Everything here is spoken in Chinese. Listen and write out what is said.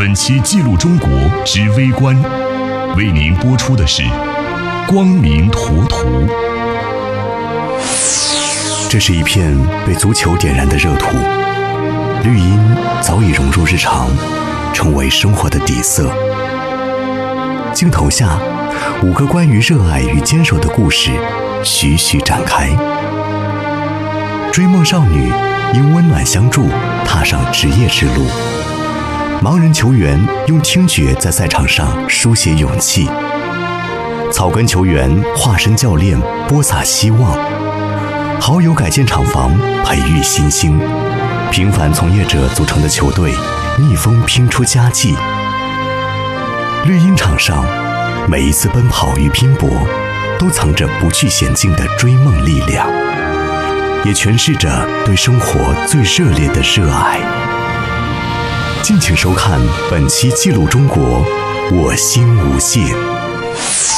本期记录中国之微观，为您播出的是光明图图。 这是一片被足球点燃的热土，绿荫早已融入日常，成为生活的底色。镜头下，5个关于热爱与坚守的故事徐徐展开。追梦少女因温暖相助踏上职业之路，盲人球员用听觉在赛场上书写勇气，草根球员化身教练播撒希望，好友改建厂房培育新星，平凡从业者组成的球队逆风拼出佳绩。绿茵场上，每一次奔跑与拼搏都藏着不惧险境的追梦力量，也诠释着对生活最热烈的热爱。敬请收看本期记录中国，我心无限。